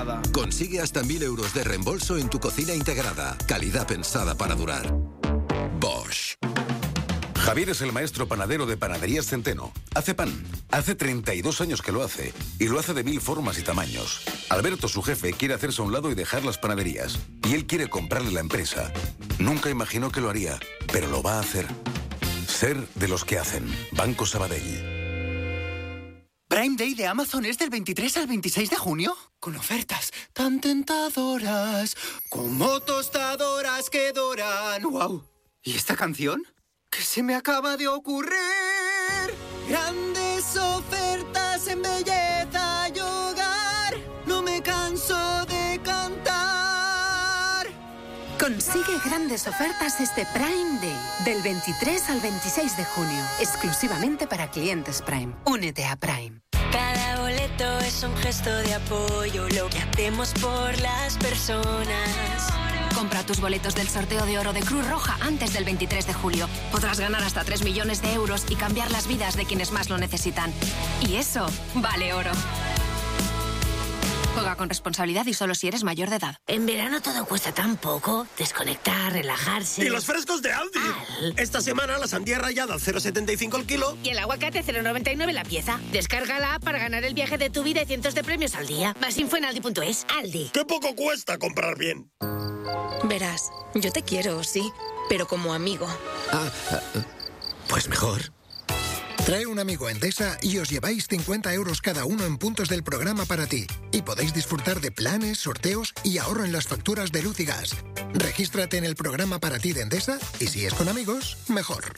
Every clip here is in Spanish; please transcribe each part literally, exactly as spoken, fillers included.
Consigue hasta mil euros de reembolso en tu cocina integrada. Calidad pensada para durar. Bosch. Javier es el maestro panadero de Panaderías Centeno. Hace pan. Hace treinta y dos años que lo hace. Y lo hace de mil formas y tamaños. Alberto, su jefe, quiere hacerse a un lado y dejar las panaderías. Y él quiere comprarle la empresa. Nunca imaginó que lo haría, pero lo va a hacer. Ser de los que hacen. Banco Sabadell. Prime Day de Amazon es del veintitrés al veintiséis de junio, con ofertas tan tentadoras como tostadoras que doran. ¡Wow! ¿Y esta canción? ¿Qué se me acaba de ocurrir? Grandes ofertas en belleza y hogar. No me canso de cantar. Consigue grandes ofertas este Prime Day, del veintitrés al veintiséis de junio, exclusivamente para clientes Prime. Únete a Prime. Cada boleto es un gesto de apoyo, lo que hacemos por las personas. Compra tus boletos del sorteo de oro de Cruz Roja antes del veintitrés de julio. Podrás ganar hasta tres millones de euros y cambiar las vidas de quienes más lo necesitan. Y eso vale oro. Juega con responsabilidad y solo si eres mayor de edad. En verano todo cuesta tan poco. Desconectar, relajarse. ¡Y los frescos de Aldi! Al. Esta semana la sandía rallada cero coma setenta y cinco el kilo. Y el aguacate cero coma noventa y nueve la pieza. Descarga la app para ganar el viaje de tu vida y cientos de premios al día. Más info en aldi punto es. Aldi. ¡Qué poco cuesta comprar bien! Verás, yo te quiero, sí, pero como amigo. Ah, pues mejor. Trae un amigo a Endesa y os lleváis cincuenta euros cada uno en puntos del programa para ti. Y podéis disfrutar de planes, sorteos y ahorro en las facturas de luz y gas. Regístrate en el programa para ti de Endesa y si es con amigos, mejor.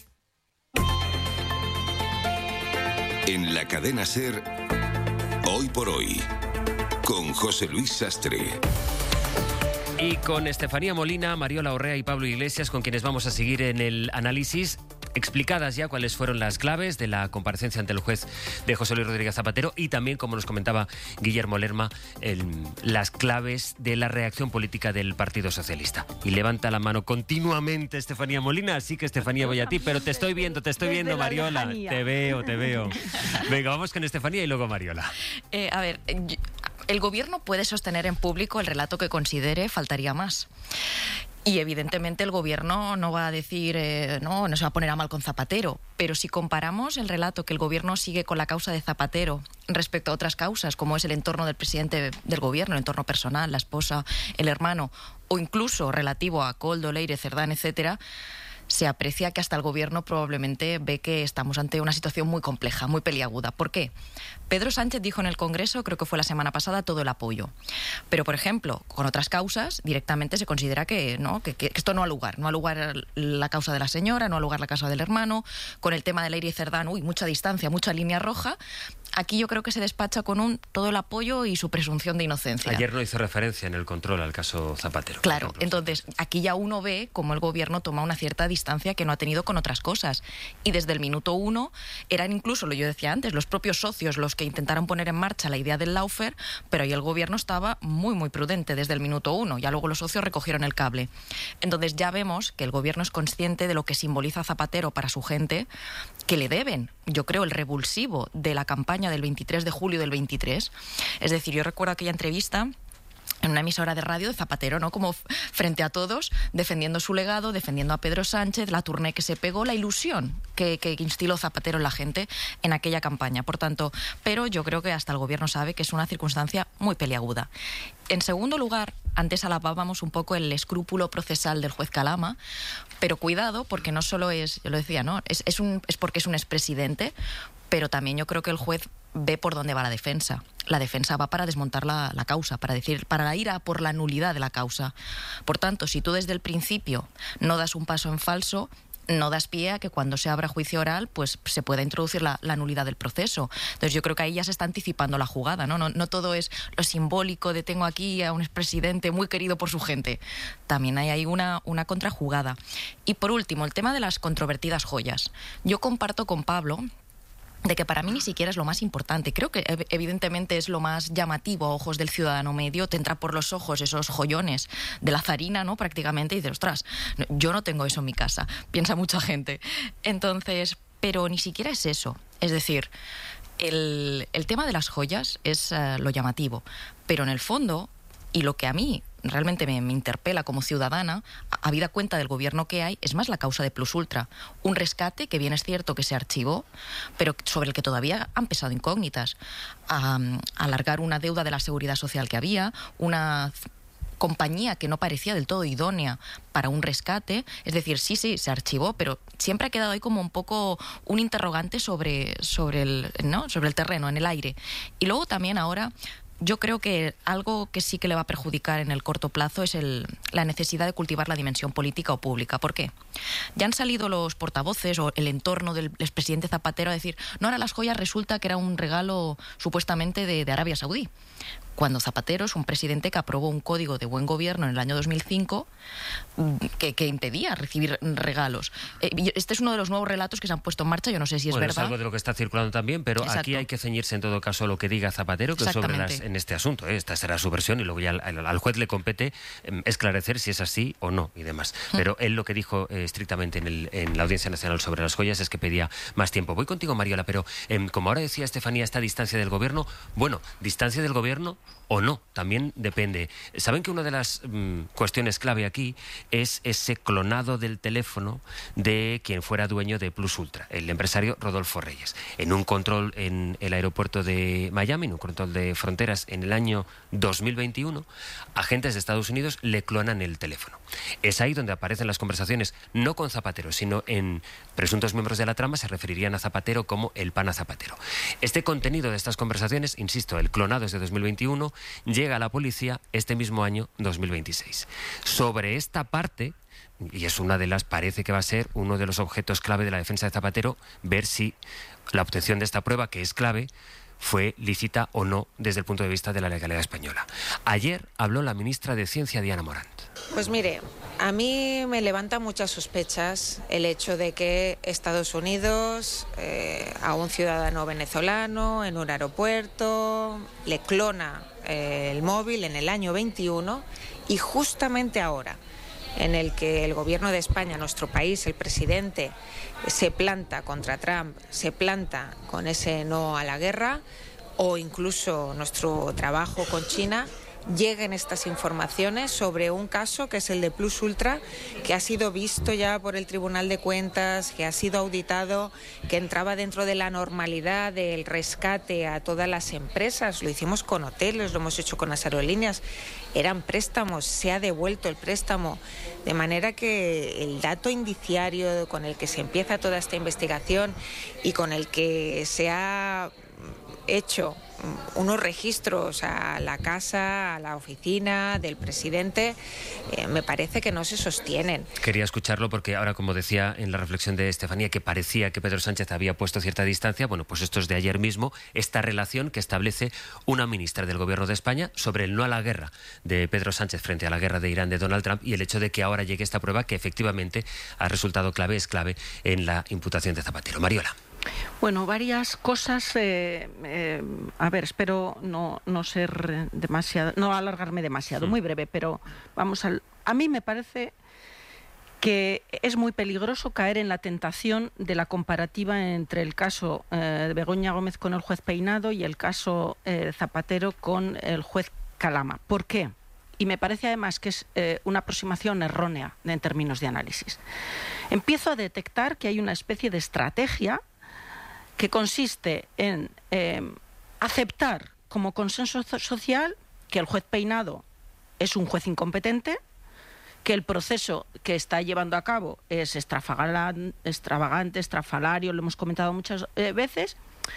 En la cadena SER, Hoy por Hoy, con José Luis Sastre. Y con Estefanía Molina, Mariola Orrea y Pablo Iglesias, con quienes vamos a seguir en el análisis, explicadas ya cuáles fueron las claves de la comparecencia ante el juez de José Luis Rodríguez Zapatero y también, como nos comentaba Guillermo Lerma, el, las claves de la reacción política del Partido Socialista. Y levanta la mano continuamente Estefanía Molina, así que Estefanía voy a ti, pero te estoy viendo, te estoy Desde viendo, Mariola, lejanía. te veo, te veo. Venga, vamos con Estefanía y luego Mariola. Eh, a ver, yo- el gobierno puede sostener en público el relato que considere, faltaría más. Y evidentemente el gobierno no va a decir, eh, no, no se va a poner a mal con Zapatero, pero si comparamos el relato que el gobierno sigue con la causa de Zapatero respecto a otras causas, como es el entorno del presidente del gobierno, el entorno personal, la esposa, el hermano, o incluso relativo a Koldo, Leire, Cerdán, etcétera, se aprecia que hasta el gobierno probablemente ve que estamos ante una situación muy compleja, muy peliaguda. ¿Por qué? Pedro Sánchez dijo en el Congreso, creo que fue la semana pasada, todo el apoyo. Pero, por ejemplo, con otras causas, directamente se considera que, ¿no? que, que esto no ha lugar. No ha lugar la causa de la señora, no ha lugar la causa del hermano. Con el tema de Leire y Cerdán, uy, mucha distancia, mucha línea roja. Aquí yo creo que se despacha con un todo el apoyo y su presunción de inocencia. Ayer no hizo referencia en el control al caso Zapatero. Claro, por ejemplo. entonces aquí ya uno ve cómo el gobierno toma una cierta distancia que no ha tenido con otras cosas. Y desde el minuto uno eran incluso, lo yo decía antes, los propios socios los que intentaron poner en marcha la idea del Lawfare, pero ahí el gobierno estaba muy, muy prudente desde el minuto uno. Ya luego los socios recogieron el cable. Entonces ya vemos que el gobierno es consciente de lo que simboliza Zapatero para su gente, que le deben, yo creo, el revulsivo de la campaña del veintitrés de julio del veintitrés. Es decir, yo recuerdo aquella entrevista en una emisora de radio de Zapatero, ¿no? Como f- frente a todos, defendiendo su legado, defendiendo a Pedro Sánchez, la tournée que se pegó, la ilusión que, que instiló Zapatero en la gente en aquella campaña. Por tanto, pero yo creo que hasta el gobierno sabe que es una circunstancia muy peliaguda. En segundo lugar, antes alabábamos un poco el escrúpulo procesal del juez Calama, pero cuidado, porque no solo es, yo lo decía, ¿no? Es, es, un, es porque es un expresidente, pero también yo creo que el juez ve por dónde va la defensa. La defensa va para desmontar la, la causa, para decir, para ir a por la nulidad de la causa. Por tanto, si tú desde el principio no das un paso en falso, no das pie a que cuando se abra juicio oral pues se pueda introducir la, la nulidad del proceso. Entonces yo creo que ahí ya se está anticipando la jugada, ¿no? No, no todo es lo simbólico de tengo aquí a un expresidente muy querido por su gente. También hay ahí una, una contrajugada. Y por último, el tema de las controvertidas joyas. Yo comparto con Pablo de que para mí ni siquiera es lo más importante. Creo que ev- evidentemente es lo más llamativo a ojos del ciudadano medio. Te entra por los ojos esos joyones de la zarina, ¿no? Prácticamente, y dices, ostras, no- yo no tengo eso en mi casa. Piensa mucha gente. Entonces, pero ni siquiera es eso. Es decir, el, el tema de las joyas es uh, lo llamativo. Pero en el fondo, y lo que a mí realmente me, me interpela como ciudadana, habida cuenta del gobierno que hay, es más la causa de Plus Ultra. Un rescate que bien es cierto que se archivó, pero sobre el que todavía han pesado incógnitas. A, a alargar una deuda de la seguridad social que había, una compañía que no parecía del todo idónea para un rescate. Es decir, sí, sí, se archivó, pero siempre ha quedado ahí como un poco un interrogante sobre, sobre, el, ¿no? sobre el terreno, en el aire. Y luego también ahora, yo creo que algo que sí que le va a perjudicar en el corto plazo es el, la necesidad de cultivar la dimensión política o pública. ¿Por qué? Ya han salido los portavoces o el entorno del expresidente Zapatero a decir, no, ahora las joyas resulta que era un regalo supuestamente de, de Arabia Saudí. Cuando Zapatero es un presidente que aprobó un código de buen gobierno en el año dos mil cinco que, que impedía recibir regalos. Este es uno de los nuevos relatos que se han puesto en marcha, yo no sé si es bueno, verdad. Es algo de lo que está circulando también, pero Exacto. Aquí hay que ceñirse en todo caso a lo que diga Zapatero, que sobre las, en este asunto, ¿eh? Esta será su versión y luego ya al, al juez le compete eh, esclarecer si es así o no y demás. Mm. Pero él lo que dijo eh, estrictamente en, el, en la Audiencia Nacional sobre las joyas es que pedía más tiempo. Voy contigo, Mariola, pero eh, como ahora decía Estefanía, esta distancia del gobierno, bueno, distancia del gobierno o no, también depende. Saben que una de las mmm, cuestiones clave aquí es ese clonado del teléfono de quien fuera dueño de Plus Ultra, el empresario Rodolfo Reyes. En un control en el aeropuerto de Miami, en un control de fronteras en el año dos mil veintiuno, agentes de Estados Unidos le clonan el teléfono. Es ahí donde aparecen las conversaciones, no con Zapatero, sino en presuntos miembros de la trama se referirían a Zapatero como el pana Zapatero. Este contenido de estas conversaciones, insisto, el clonado es de dos mil veintiuno, llega a la policía este mismo año dos mil veintiséis. Sobre esta parte, y es una de las, parece que va a ser uno de los objetos clave de la defensa de Zapatero, ver si la obtención de esta prueba, que es clave, fue lícita o no desde el punto de vista de la legalidad española. Ayer habló la ministra de Ciencia, Diana Morant. Pues mire, a mí me levanta muchas sospechas el hecho de que Estados Unidos eh, a un ciudadano venezolano en un aeropuerto le clona eh, el móvil en el año veintiuno y justamente ahora, en el que el gobierno de España, nuestro país, el presidente, se planta contra Trump, se planta con ese no a la guerra, o incluso nuestro trabajo con China, lleguen estas informaciones sobre un caso que es el de Plus Ultra, que ha sido visto ya por el Tribunal de Cuentas, que ha sido auditado, que entraba dentro de la normalidad del rescate a todas las empresas. Lo hicimos con hoteles, lo hemos hecho con las aerolíneas, eran préstamos, se ha devuelto el préstamo, de manera que el dato indiciario con el que se empieza toda esta investigación y con el que se ha hecho unos registros a la casa, a la oficina del presidente, eh, me parece que no se sostienen. Quería escucharlo porque ahora, como decía en la reflexión de Estefanía, que parecía que Pedro Sánchez había puesto cierta distancia, bueno, pues esto es de ayer mismo, esta relación que establece una ministra del Gobierno de España sobre el no a la guerra de Pedro Sánchez frente a la guerra de Irán de Donald Trump y el hecho de que ahora llegue esta prueba que efectivamente ha resultado clave, es clave en la imputación de Zapatero. Mariola. Bueno, varias cosas. Eh, eh, a ver, espero no, no ser demasiado, no alargarme demasiado, sí. Muy breve, pero vamos al. A mí me parece que es muy peligroso caer en la tentación de la comparativa entre el caso eh, de Begoña Gómez con el juez Peinado y el caso eh, Zapatero con el juez Calama. ¿Por qué? Y me parece además que es eh, una aproximación errónea en términos de análisis. Empiezo a detectar que hay una especie de estrategia que consiste en eh, aceptar como consenso social que el juez Peinado es un juez incompetente, que el proceso que está llevando a cabo es extravagante, extravagante estrafalario, lo hemos comentado muchas eh, veces,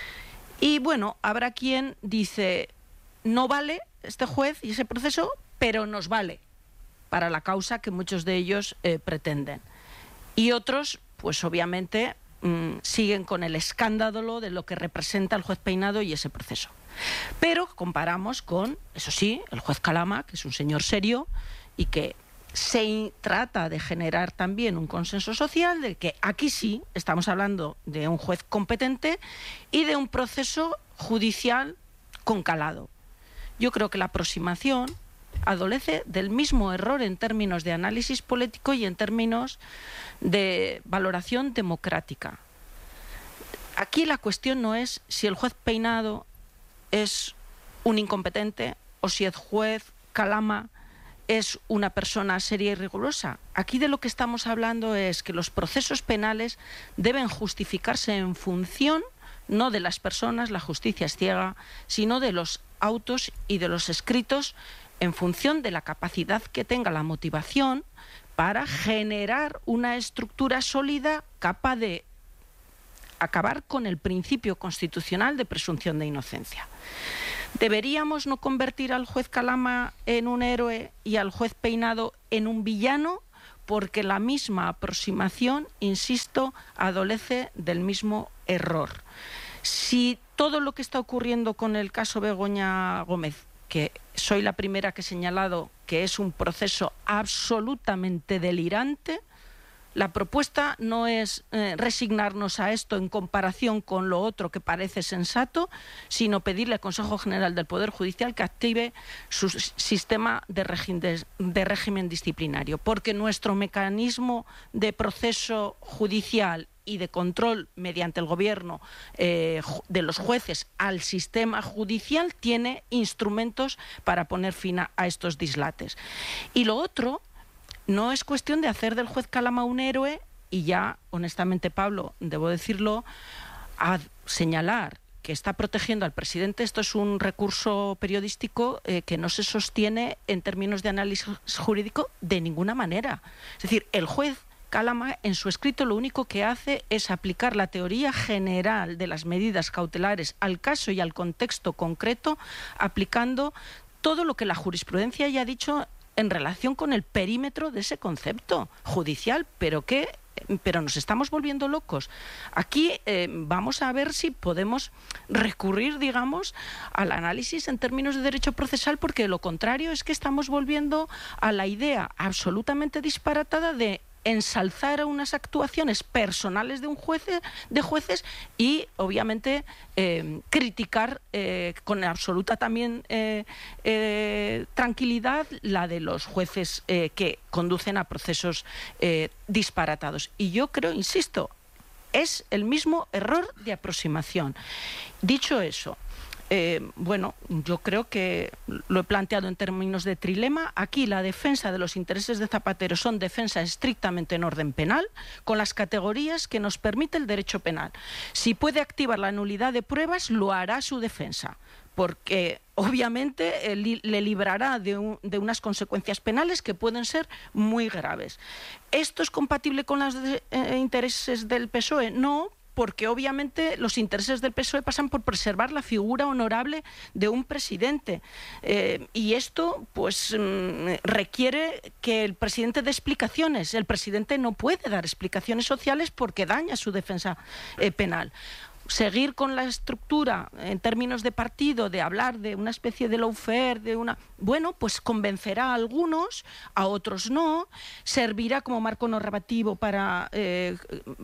y bueno, habrá quien dice, no vale este juez y ese proceso, pero nos vale para la causa que muchos de ellos eh, pretenden. Y otros, pues obviamente, siguen con el escándalo de lo que representa el juez Peinado y ese proceso. Pero comparamos con, eso sí, el juez Calama, que es un señor serio y que se trata de generar también un consenso social de que aquí sí estamos hablando de un juez competente y de un proceso judicial con calado. Yo creo que la aproximación adolece del mismo error en términos de análisis político y en términos de valoración democrática. Aquí la cuestión no es si el juez Peinado es un incompetente o o si el juez Calama es una persona seria y rigurosa. Aquí de lo que estamos hablando es que los procesos penales deben justificarse en función no de las personas, la justicia es ciega, sino de los autos y de los escritos en función de la capacidad que tenga la motivación para generar una estructura sólida capaz de acabar con el principio constitucional de presunción de inocencia. ¿Deberíamos no convertir al juez Calama en un héroe y al juez Peinado en un villano? Porque la misma aproximación, insisto, adolece del mismo error. Si todo lo que está ocurriendo con el caso Begoña Gómez, que soy la primera que he señalado que es un proceso absolutamente delirante, la propuesta no es eh, resignarnos a esto en comparación con lo otro que parece sensato, sino pedirle al Consejo General del Poder Judicial que active su sistema de régimen, de, de régimen disciplinario, porque nuestro mecanismo de proceso judicial y de control mediante el gobierno eh, de los jueces al sistema judicial tiene instrumentos para poner fin a, a estos dislates. Y lo otro, no es cuestión de hacer del juez Calama un héroe, y ya, honestamente, Pablo, debo decirlo, a señalar que está protegiendo al presidente. Esto es un recurso periodístico eh, que no se sostiene en términos de análisis jurídico de ninguna manera. Es decir, el juez Calama, en su escrito, lo único que hace es aplicar la teoría general de las medidas cautelares al caso y al contexto concreto, aplicando todo lo que la jurisprudencia ya ha dicho en relación con el perímetro de ese concepto judicial, pero que pero nos estamos volviendo locos. Aquí eh, vamos a ver si podemos recurrir, digamos, al análisis en términos de derecho procesal, porque lo contrario es que estamos volviendo a la idea absolutamente disparatada de ensalzar unas actuaciones personales de un juez, de jueces y, obviamente, eh, criticar eh, con absoluta también eh, eh, tranquilidad la de los jueces eh, que conducen a procesos eh, disparatados. Y yo creo, insisto, es el mismo error de aproximación. Dicho eso, Eh, bueno, yo creo que lo he planteado en términos de trilema. Aquí la defensa de los intereses de Zapatero son defensa estrictamente en orden penal, con las categorías que nos permite el derecho penal. Si puede activar la nulidad de pruebas, lo hará su defensa, porque obviamente eh, li, le librará de, un, de unas consecuencias penales que pueden ser muy graves. ¿Esto es compatible con los de, eh, intereses del P S O E? No, porque obviamente los intereses del P S O E pasan por preservar la figura honorable de un presidente. Eh, y esto pues mm, requiere que el presidente dé explicaciones. El presidente no puede dar explicaciones sociales porque daña su defensa eh, penal. Seguir con la estructura en términos de partido, de hablar de una especie de lawfare, de una... Bueno, pues convencerá a algunos, a otros no, servirá como marco normativo para eh,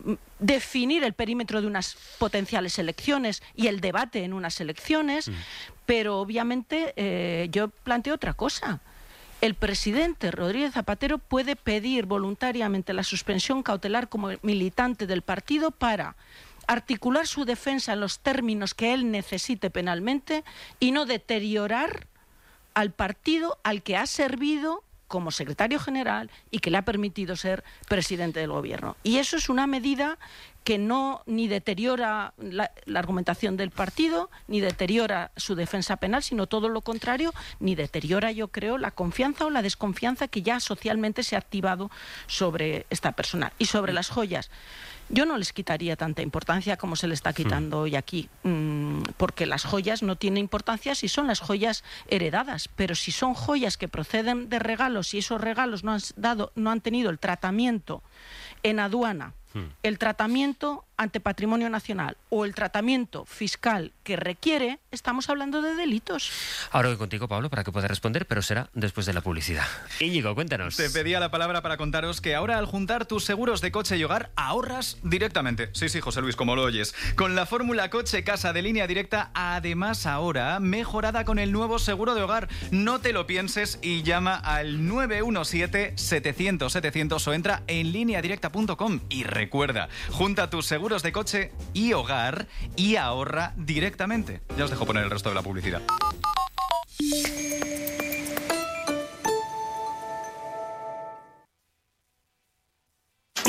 definir el perímetro de unas potenciales elecciones y el debate en unas elecciones, mm. pero obviamente eh, yo planteo otra cosa. El presidente Rodríguez Zapatero puede pedir voluntariamente la suspensión cautelar como militante del partido para articular su defensa en los términos que él necesite penalmente y no deteriorar al partido al que ha servido como secretario general y que le ha permitido ser presidente del gobierno. Y eso es una medida que no ni deteriora la, la argumentación del partido, ni deteriora su defensa penal, sino todo lo contrario, ni deteriora, yo creo, la confianza o la desconfianza que ya socialmente se ha activado sobre esta persona. Y sobre las joyas, yo no les quitaría tanta importancia como se le está quitando hoy aquí, porque las joyas no tienen importancia si son las joyas heredadas, pero si son joyas que proceden de regalos y esos regalos no han, dado, no han tenido el tratamiento en aduana, el tratamiento ante patrimonio nacional o el tratamiento fiscal que requiere, estamos hablando de delitos. Ahora voy contigo, Pablo, para que puedas responder, pero será después de la publicidad. Íñigo, cuéntanos. Te pedía la palabra para contaros que ahora al juntar tus seguros de coche y hogar ahorras directamente. Sí, sí, José Luis, como lo oyes. Con la fórmula Coche Casa de Línea Directa, además ahora mejorada con el nuevo seguro de hogar. No te lo pienses y llama al nueve uno siete, setecientos, setecientos o entra en línea directa punto com. Y recuerda, junta tus seguros de coche y hogar y ahorra directamente. Ya os dejo poner el resto de la publicidad.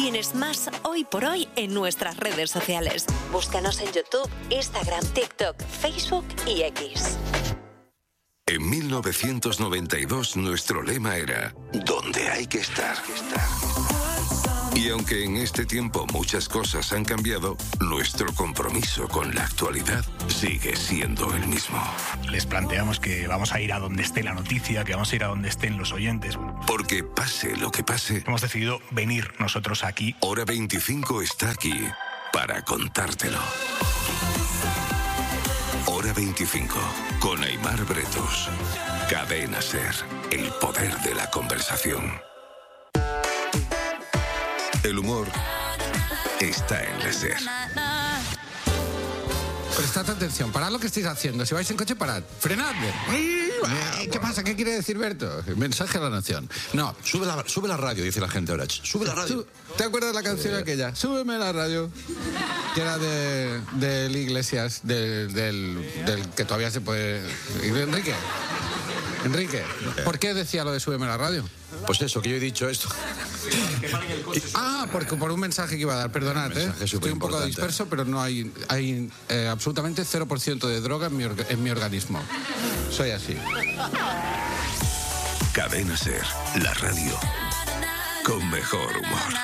Tienes más Hoy por Hoy en nuestras redes sociales. Búscanos en YouTube, Instagram, TikTok, Facebook y X. En mil novecientos noventa y dos nuestro lema era ¿dónde hay que estar? Y aunque en este tiempo muchas cosas han cambiado, nuestro compromiso con la actualidad sigue siendo el mismo. Les planteamos que vamos a ir a donde esté la noticia, que vamos a ir a donde estén los oyentes. Porque pase lo que pase, hemos decidido venir nosotros aquí. Hora veinticinco está aquí para contártelo. Hora veinticinco, con Aimar Bretos. Cadena SER, el poder de la conversación. El humor está en la SER. Prestad atención, parad lo que estáis haciendo. Si vais en coche, parad. Frenad. ¿Qué pasa? ¿Qué quiere decir Berto? Mensaje a la nación. No. Sube la, sube la radio, dice la gente ahora. Sube la radio. ¿Te acuerdas de la canción aquella? Súbeme la radio. Que era de, de Iglesias, de, del, del que todavía se puede... Enrique. Enrique, ¿por qué decía lo de súbeme la radio? Pues eso, que yo he dicho esto. Ah, porque por un mensaje que iba a dar, perdonad, ¿eh? Estoy un poco disperso, pero no hay, hay eh, absolutamente cero por ciento de droga en mi, orga, en mi organismo. Soy así. Cadena SER, la radio con mejor humor.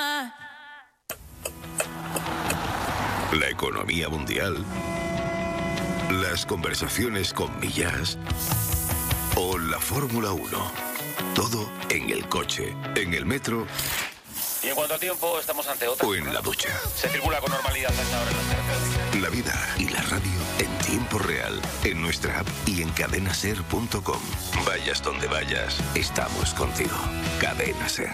La economía mundial, las conversaciones con Millás o la Fórmula uno. Todo en el coche, en el metro. Y en cuanto a tiempo, estamos ante otra. O en la ducha. Se circula con normalidad hasta ahora en las carreteras. La vida y la radio en tiempo real, en nuestra app y en cadena ser punto com. Vayas donde vayas, estamos contigo. Cadena SER.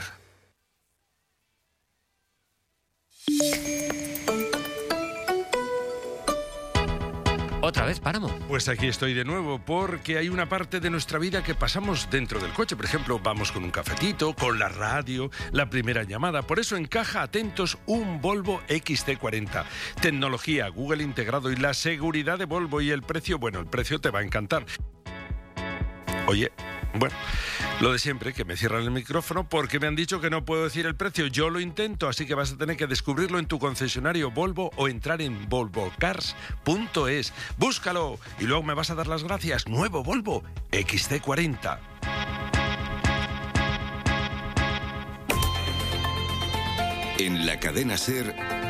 Otra vez Páramo. Pues aquí estoy de nuevo porque hay una parte de nuestra vida que pasamos dentro del coche. Por ejemplo, vamos con un cafetito, con la radio, la primera llamada. Por eso encaja, atentos, un Volvo equis ce cuarenta. Tecnología, Google integrado y la seguridad de Volvo y el precio, bueno, el precio te va a encantar. Oye, bueno, lo de siempre, que me cierran el micrófono porque me han dicho que no puedo decir el precio. Yo lo intento, así que vas a tener que descubrirlo en tu concesionario Volvo o entrar en volvo cars punto es. Búscalo y luego me vas a dar las gracias. Nuevo Volvo equis ce cuarenta. En la cadena SER,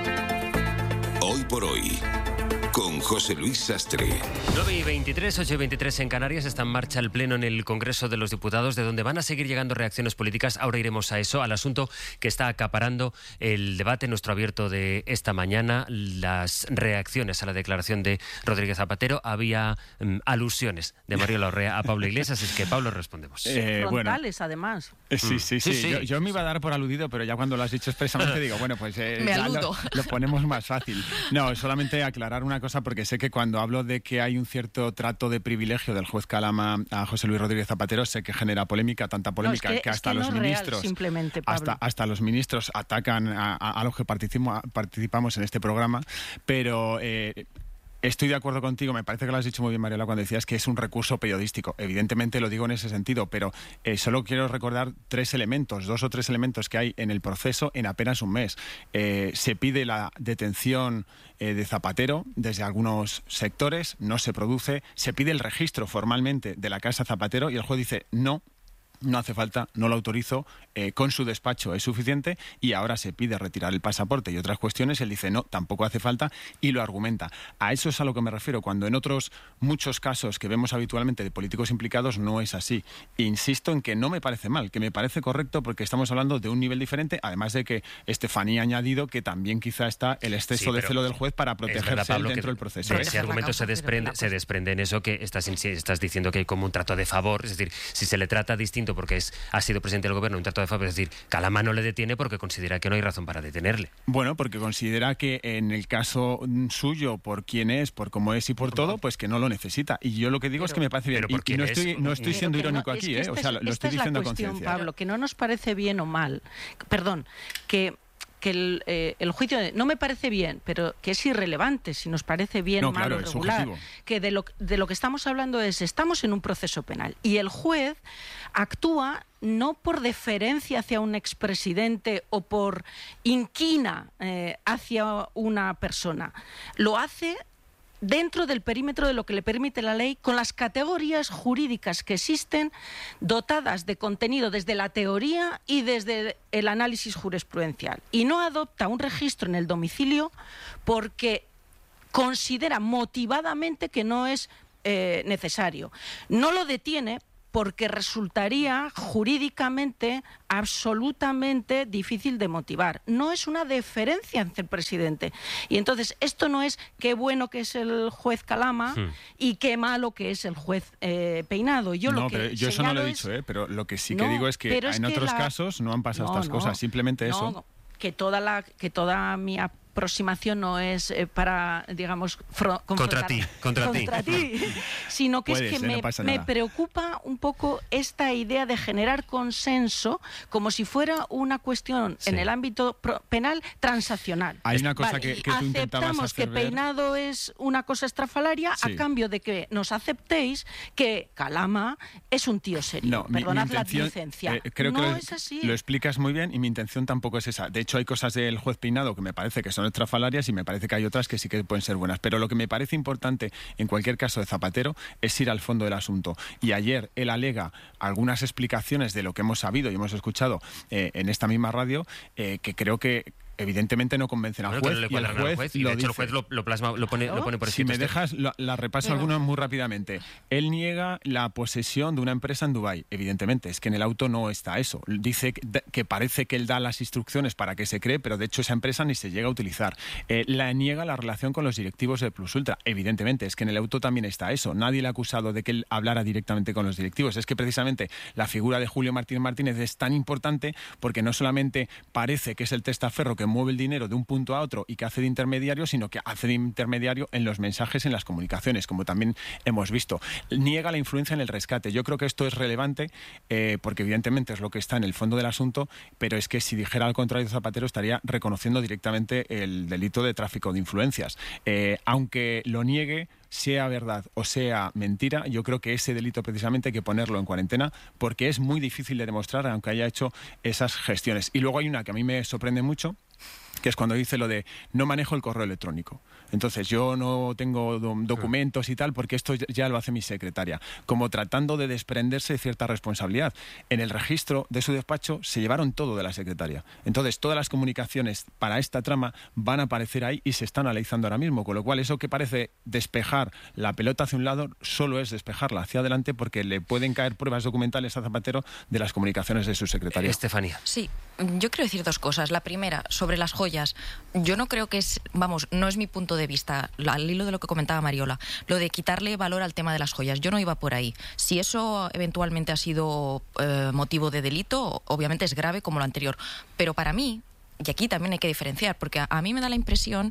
Hoy por Hoy, con José Luis Sastre. nueve y veintitrés, ocho y veintitrés en Canarias. Está en marcha el pleno en el Congreso de los Diputados, de donde van a seguir llegando reacciones políticas. Ahora iremos a eso, al asunto que está acaparando el debate, nuestro abierto de esta mañana, las reacciones a la declaración de Rodríguez Zapatero. Había um, alusiones de Mario Larrea a Pablo Iglesias, es que Pablo respondemos. Eh, Frontales, bueno. Además. Eh, sí, sí, sí. sí, sí. Yo, yo me iba a dar por aludido, pero ya cuando lo has dicho expresamente digo, bueno, pues eh, me ya aludo. Lo, lo ponemos más fácil. No, solamente aclarar una cosa, porque sé que cuando hablo de que hay un cierto trato de privilegio del juez Calama a José Luis Rodríguez Zapatero, sé que genera polémica, tanta polémica, no, es que, que hasta es que los no ministros, real, simplemente, Pablo. hasta hasta los ministros atacan a, a, a los que participamos, participamos en este programa, pero eh, estoy de acuerdo contigo, me parece que lo has dicho muy bien, Mariola, cuando decías que es un recurso periodístico. Evidentemente lo digo en ese sentido, pero eh, solo quiero recordar tres elementos, dos o tres elementos que hay en el proceso en apenas un mes. Eh, se pide la detención eh, de Zapatero desde algunos sectores, no se produce. Se pide el registro formalmente de la Casa Zapatero y el juez dice no. No hace falta, no lo autorizo, eh, con su despacho es suficiente, y ahora se pide retirar el pasaporte y otras cuestiones. Él dice no, tampoco hace falta, y lo argumenta. A eso es a lo que me refiero, cuando en otros muchos casos que vemos habitualmente de políticos implicados no es así. Insisto en que no me parece mal, que me parece correcto, porque estamos hablando de un nivel diferente, además de que Estefanía ha añadido que también quizá está el exceso sí, de celo del juez para protegerse verdad, Pablo, dentro del proceso. De ese argumento se desprende, se desprende en eso que estás, estás diciendo que hay como un trato de favor, es decir, si se le trata distinto porque es, ha sido presidente del gobierno, un trato de favor, es decir, Calama no le detiene porque considera que no hay razón para detenerle. Bueno, porque considera que en el caso suyo, por quién es, por cómo es y por todo, pues que no lo necesita. Y yo lo que digo pero, es que me parece bien. Y, y no, estoy, no estoy siendo irónico no, aquí, ¿eh? O sea, lo, lo estoy diciendo a conciencia. Pablo, que no nos parece bien o mal. Perdón, que que el, eh, el juicio de, no me parece bien, pero que es irrelevante si nos parece bien, no, malo, claro, regular. subjetivo. Que de lo, de lo que estamos hablando es, estamos en un proceso penal y el juez actúa no por deferencia hacia un expresidente o por inquina eh, hacia una persona. Lo hace dentro del perímetro de lo que le permite la ley, con las categorías jurídicas que existen, dotadas de contenido desde la teoría y desde el análisis jurisprudencial. Y no adopta un registro en el domicilio porque considera motivadamente que no es eh, necesario. No lo detiene porque resultaría jurídicamente absolutamente difícil de motivar. No es una deferencia ante el presidente. Y entonces esto no es qué bueno que es el juez Calama sí. y qué malo que es el juez eh, Peinado. Yo no, lo que pero yo eso no lo he es... dicho, ¿eh? Pero lo que sí que no, digo es que en es que otros la... casos no han pasado no, estas no, cosas. Simplemente no, eso. Que toda, la, que toda mi aproximación no es eh, para, digamos, fro- contra ti, contra, contra ti, ti sino que Puede es que ser, me, no me preocupa un poco esta idea de generar consenso como si fuera una cuestión sí. en el ámbito pro- penal transaccional. Hay una cosa vale, que, que tú intentabas aceptamos hacer que ver... Peinado es una cosa estrafalaria sí. a cambio de que nos aceptéis que Calama es un tío serio. No, Perdonad mi, mi intención, la licencia. Eh, creo no que lo, es así. Lo explicas muy bien y mi intención tampoco es esa. De hecho, hay cosas del juez Peinado que me parece que son estrafalarias y me parece que hay otras que sí que pueden ser buenas. Pero lo que me parece importante en cualquier caso de Zapatero es ir al fondo del asunto. Y ayer él alega algunas explicaciones de lo que hemos sabido y hemos escuchado eh, en esta misma radio eh, que creo que evidentemente no convencen al bueno, juez, no y el juez, juez y lo de hecho dice. el juez lo, lo plasma, lo pone, ¿no? lo pone por Si escrito. me Este. dejas, la, la repaso Pero... algunas muy rápidamente. Él niega la posesión de una empresa en Dubái. Evidentemente, es que en el auto no está eso. Dice que, que parece que él da las instrucciones para que se cree, pero de hecho esa empresa ni se llega a utilizar. Eh, la niega la relación con los directivos de Plus Ultra. Evidentemente, es que en el auto también está eso. Nadie le ha acusado de que él hablara directamente con los directivos. Es que precisamente la figura de Julio Martínez Martínez es tan importante porque no solamente parece que es el testaferro que mueve el dinero de un punto a otro y que hace de intermediario, sino que hace de intermediario en los mensajes, en las comunicaciones, como también hemos visto. Niega la influencia en el rescate. Yo creo que esto es relevante eh, porque evidentemente es lo que está en el fondo del asunto, pero es que si dijera al contrario Zapatero estaría reconociendo directamente el delito de tráfico de influencias. Eh, aunque lo niegue, sea verdad o sea mentira, yo creo que ese delito precisamente hay que ponerlo en cuarentena porque es muy difícil de demostrar aunque haya hecho esas gestiones. Y luego hay una que a mí me sorprende mucho, que es cuando dice lo de no manejo el correo electrónico. Entonces yo no tengo do- documentos y tal porque esto ya lo hace mi secretaria, como tratando de desprenderse de cierta responsabilidad. En el registro de su despacho se llevaron todo de la secretaria. Entonces todas las comunicaciones para esta trama van a aparecer ahí y se están analizando ahora mismo, con lo cual eso que parece despejar la pelota hacia un lado solo es despejarla hacia adelante porque le pueden caer pruebas documentales a Zapatero de las comunicaciones de su secretaria. Estefanía. Sí, yo quiero decir dos cosas. La primera, sobre las joyas. Yo no creo que es, vamos, no es mi punto de vista, al hilo de lo que comentaba Mariola, lo de quitarle valor al tema de las joyas. Yo no iba por ahí. Si eso eventualmente ha sido eh, motivo de delito, obviamente es grave como lo anterior. Pero para mí, y aquí también hay que diferenciar, porque a, a mí me da la impresión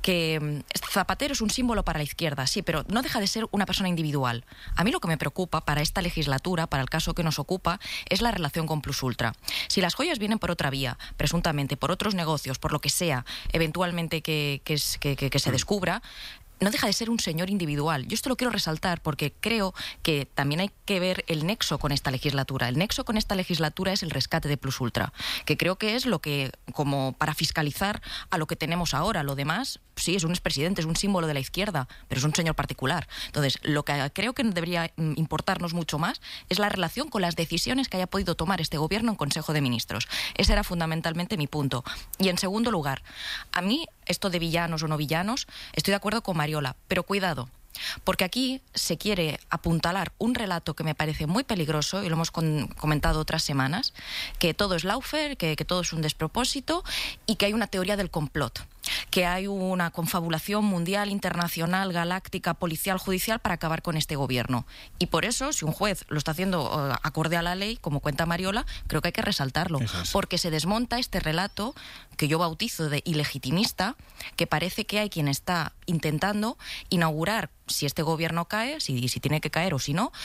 que Zapatero es un símbolo para la izquierda, sí, pero no deja de ser una persona individual. A mí lo que me preocupa para esta legislatura, para el caso que nos ocupa, es la relación con Plus Ultra. Si las joyas vienen por otra vía, presuntamente por otros negocios, por lo que sea, eventualmente que, que, es, que, que, que se descubra, no deja de ser un señor individual. Yo esto lo quiero resaltar porque creo que también hay que ver el nexo con esta legislatura. El nexo con esta legislatura es el rescate de Plus Ultra, que creo que es lo que, como para fiscalizar a lo que tenemos ahora. Lo demás, sí, es un expresidente, es un símbolo de la izquierda, pero es un señor particular. Entonces, lo que creo que debería importarnos mucho más es la relación con las decisiones que haya podido tomar este gobierno en Consejo de Ministros. Ese era fundamentalmente mi punto. Y en segundo lugar, a mí, esto de villanos o no villanos, estoy de acuerdo con Mariola, pero cuidado, porque aquí se quiere apuntalar un relato que me parece muy peligroso, y lo hemos con, comentado otras semanas, que todo es lawfare, que, que todo es un despropósito y que hay una teoría del complot, que hay una confabulación mundial, internacional, galáctica, policial, judicial para acabar con este gobierno. Y por eso, si un juez lo está haciendo uh, acorde a la ley, como cuenta Mariola, creo que hay que resaltarlo, es. porque se desmonta este relato que yo bautizo de ilegitimista, que parece que hay quien está intentando inaugurar, si este gobierno cae, si, si tiene que caer o si no,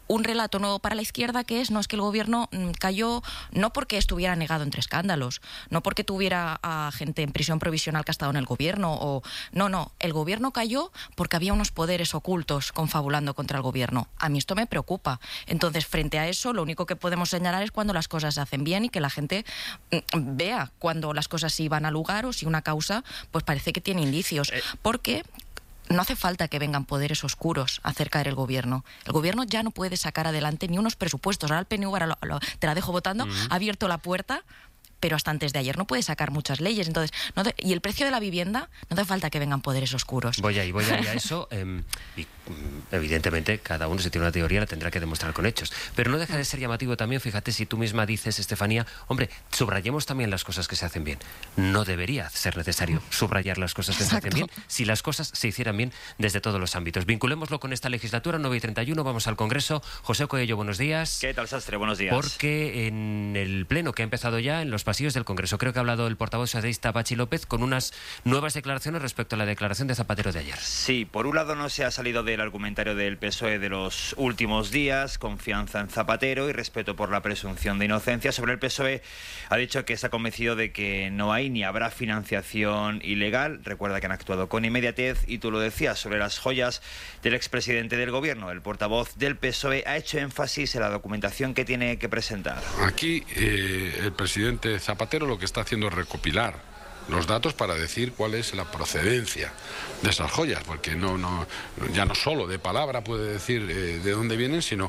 un relato nuevo para la izquierda, que es, no, es que el gobierno mm, cayó no porque estuviera negado entre escándalos, no porque tuviera a gente en prisión provisional que ha estado en el gobierno, o no, no, el gobierno cayó porque había unos poderes ocultos confabulando contra el gobierno. A mí esto me preocupa. Entonces, frente a eso, lo único que podemos señalar es cuando las cosas se hacen bien y que la gente mm, vea cuando las cosas sí van a lugar o si una causa pues parece que tiene indicios. Eh. Porque no hace falta que vengan poderes oscuros a hacer caer el gobierno. El gobierno ya no puede sacar adelante ni unos presupuestos. Ahora el P N V, ahora lo, lo, te la dejo votando, uh-huh. ha abierto la puerta, pero hasta antes de ayer no puede sacar muchas leyes. Entonces, no te, y el precio de la vivienda, no hace falta que vengan poderes oscuros. Voy ahí, voy ahí a eso. Eh, y evidentemente, cada uno si tiene una teoría la tendrá que demostrar con hechos. Pero no deja de ser llamativo también, fíjate, si tú misma dices, Estefanía, hombre, subrayemos también las cosas que se hacen bien. No debería ser necesario subrayar las cosas que Exacto. se hacen bien si las cosas se hicieran bien desde todos los ámbitos. Vinculémoslo con esta legislatura, nueve y treinta y uno, vamos al Congreso. José Coello, buenos días. ¿Qué tal, Sastre? Buenos días. Porque en el pleno que ha empezado ya en los pasillos del Congreso, creo que ha hablado el portavoz socialista Pachi López con unas nuevas declaraciones respecto a la declaración de Zapatero de ayer. Sí, por un lado no se ha salido del argumentario del P S O E de los últimos días, confianza en Zapatero y respeto por la presunción de inocencia. Sobre el P S O E ha dicho que está convencido de que no hay ni habrá financiación ilegal. Recuerda que han actuado con inmediatez y tú lo decías sobre las joyas del expresidente del gobierno. El portavoz del P S O E ha hecho énfasis en la documentación que tiene que presentar. Aquí eh, el presidente Zapatero lo que está haciendo es recopilar los datos para decir cuál es la procedencia de esas joyas, porque no, no, ya no solo de palabra puede decir eh, de dónde vienen, sino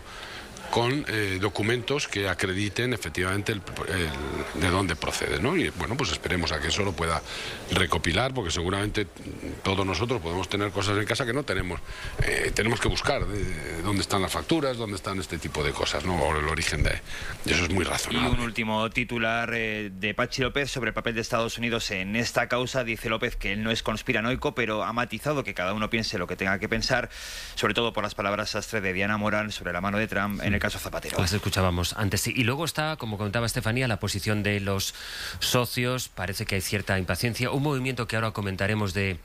con eh, documentos que acrediten efectivamente el, el, de dónde procede, ¿no? Y bueno, pues esperemos a que eso lo pueda recopilar, porque seguramente todos nosotros podemos tener cosas en casa que no tenemos. Eh, tenemos que buscar de, de dónde están las facturas, dónde están este tipo de cosas, ¿no? O el origen de, de eso es muy razonable. Y un último titular eh, de Pachi López sobre el papel de Estados Unidos en esta causa. Dice López que él no es conspiranoico, pero ha matizado que cada uno piense lo que tenga que pensar, sobre todo por las palabras Sastre de Diana Morán sobre la mano de Trump en el caso Zapatero. Las escuchábamos antes, sí. Y luego está, como comentaba Estefanía, la posición de los socios. Parece que hay cierta impaciencia. Un movimiento que ahora comentaremos de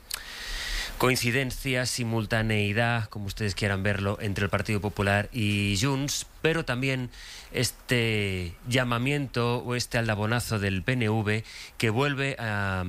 coincidencia, simultaneidad, como ustedes quieran verlo, entre el Partido Popular y Junts, pero también este llamamiento o este aldabonazo del P N V que vuelve a...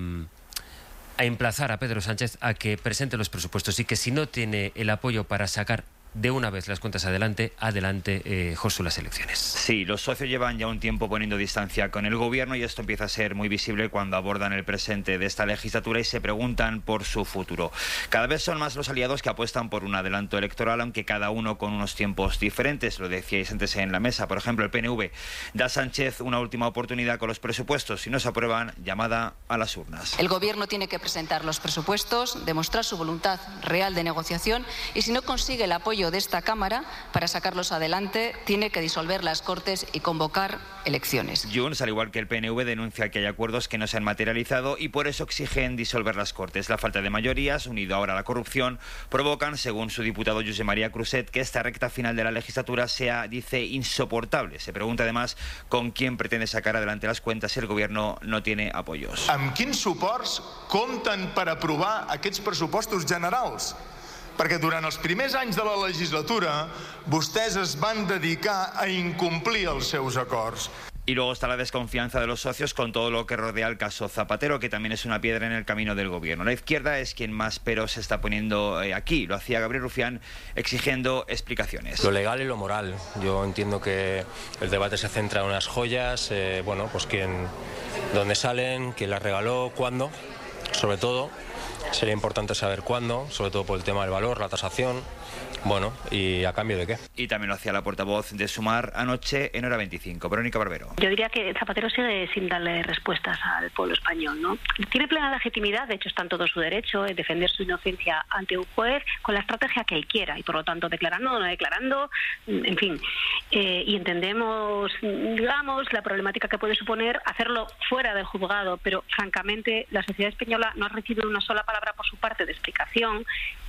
a emplazar a Pedro Sánchez a que presente los presupuestos y que si no tiene el apoyo para sacar de una vez las cuentas adelante, adelante, eh, Josu, las elecciones. Sí, los socios llevan ya un tiempo poniendo distancia con el gobierno y esto empieza a ser muy visible cuando abordan el presente de esta legislatura y se preguntan por su futuro. Cada vez son más los aliados que apuestan por un adelanto electoral, aunque cada uno con unos tiempos diferentes. Lo decíais antes en la mesa. Por ejemplo, el P N V da a Sánchez una última oportunidad con los presupuestos. Si no se aprueban, llamada a las urnas. El gobierno tiene que presentar los presupuestos, demostrar su voluntad real de negociación y si no consigue el apoyo de esta Cámara para sacarlos adelante, tiene que disolver las Cortes y convocar elecciones. Junts, al igual que el P N V, denuncia que hay acuerdos que no se han materializado y por eso exigen disolver las Cortes. La falta de mayorías, unido ahora a la corrupción, provocan, según su diputado Josep María Cruzet, que esta recta final de la legislatura sea, dice, insoportable. Se pregunta además con quién pretende sacar adelante las cuentas si el gobierno no tiene apoyos. Amb quins suports compten per aprovar aquests pressupostos generals? Perquè durant els primers anys de la legislatura vostès es van dedicar a incomplir els seus acords. Y luego está la desconfianza de los socios con todo lo que rodea el caso Zapatero, que también es una piedra en el camino del gobierno. La izquierda es quien más peros se está poniendo eh, aquí. Lo hacía Gabriel Rufián exigiendo explicaciones. Lo legal y lo moral. Yo entiendo que el debate se centra en unas joyas, eh, bueno, pues quién, dónde salen, quién las regaló, cuándo, sobre todo. Sería importante saber cuándo, sobre todo por el tema del valor, la tasación, bueno, y a cambio de qué. Y también lo hacía la portavoz de Sumar anoche en Hora veinticinco, Verónica Barbero. Yo diría que Zapatero sigue sin darle respuestas al pueblo español, ¿no? Tiene plena legitimidad, de hecho está en todo su derecho, en defender su inocencia ante un juez con la estrategia que él quiera y por lo tanto declarando o no declarando, en fin. Eh, y entendemos, digamos, la problemática que puede suponer hacerlo fuera del juzgado, pero francamente la sociedad española no ha recibido una sola palabra por su parte de explicación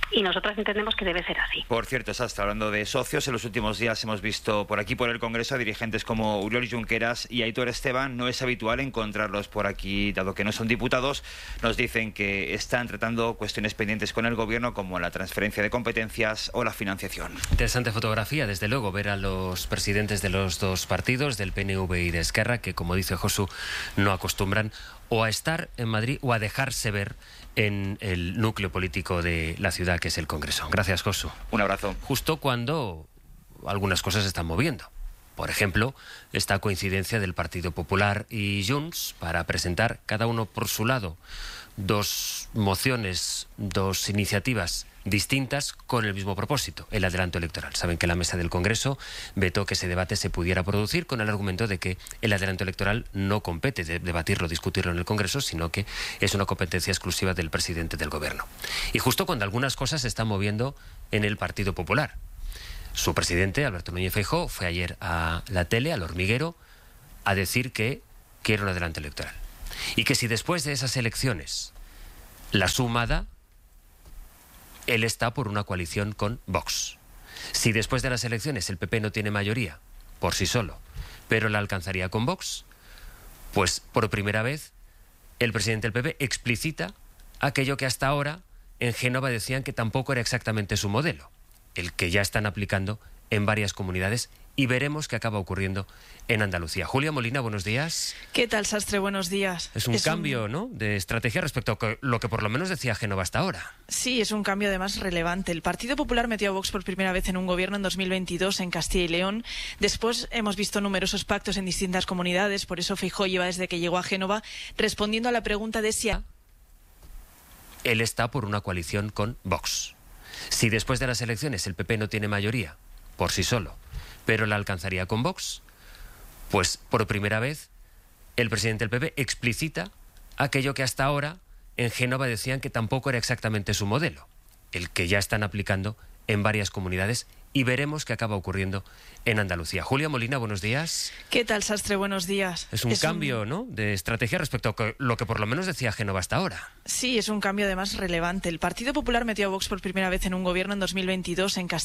y nosotras entendemos que debe ser así. Por cierto, Sastre, hablando de socios, en los últimos días hemos visto por aquí, por el Congreso, a dirigentes como Oriol Junqueras y Aitor Esteban. No es habitual encontrarlos por aquí, dado que no son diputados. Nos dicen que están tratando cuestiones pendientes con el Gobierno, como la transferencia de competencias o la financiación. Interesante fotografía, desde luego, ver a los presidentes de los dos partidos, del P N V y de Esquerra, que, como dice Josu, no acostumbran o a estar en Madrid o a dejarse ver en el núcleo político de la ciudad, que es el Congreso. Gracias, Josu. Un abrazo. Justo cuando algunas cosas se están moviendo. Por ejemplo, esta coincidencia del Partido Popular y Junts para presentar, cada uno por su lado, dos mociones, dos iniciativas distintas con el mismo propósito, el adelanto electoral. Saben que la mesa del Congreso vetó que ese debate se pudiera producir con el argumento de que el adelanto electoral no compete de debatirlo, discutirlo en el Congreso, sino que es una competencia exclusiva del presidente del Gobierno. Y justo cuando algunas cosas se están moviendo en el Partido Popular. Su presidente, Alberto Núñez Feijóo, fue ayer a la tele, al hormiguero, a decir que quiere un adelanto electoral. Y que si después de esas elecciones la suma da, él está por una coalición con Vox. Si después de las elecciones el P P no tiene mayoría por sí solo, pero la alcanzaría con Vox, pues por primera vez el presidente del P P explicita aquello que hasta ahora en Génova decían que tampoco era exactamente su modelo, el que ya están aplicando en varias comunidades, y veremos qué acaba ocurriendo en Andalucía. Julia Molina, buenos días. ¿Qué tal, Sastre? Buenos días. Es un es cambio un... ¿no? de estrategia respecto a lo que por lo menos decía Génova hasta ahora. Sí, es un cambio además relevante. El Partido Popular metió a Vox por primera vez en un gobierno en dos mil veintidós en Castilla y León. Después hemos visto numerosos pactos en distintas comunidades, por eso Feijóo lleva desde que llegó a Génova respondiendo a la pregunta de si... Él está por una coalición con Vox. Si después de las elecciones el P P no tiene mayoría por sí solo, pero la alcanzaría con Vox, pues por primera vez el presidente del P P explicita aquello que hasta ahora en Génova decían que tampoco era exactamente su modelo, el que ya están aplicando en varias comunidades, y veremos qué acaba ocurriendo en Andalucía. Julia Molina, buenos días. ¿Qué tal, Sastre? Buenos días. Es un es cambio un... ¿no? de estrategia respecto a lo que por lo menos decía Génova hasta ahora. Sí, es un cambio además relevante. El Partido Popular metió a Vox por primera vez en un gobierno en dos mil veintidós en Castilla